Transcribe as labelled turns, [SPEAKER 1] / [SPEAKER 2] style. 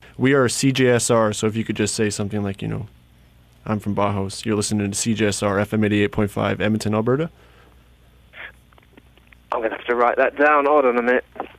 [SPEAKER 1] We are CJSR, so if you could just say something like, I'm from Bauhaus. You're listening to CJSR FM 88.5, Edmonton, Alberta.
[SPEAKER 2] I'm going to have to write that down. Hold on a minute.